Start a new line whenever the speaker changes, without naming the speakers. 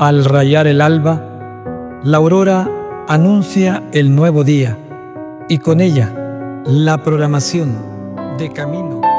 Al rayar el alba, la aurora anuncia el nuevo día y con ella la programación de camino.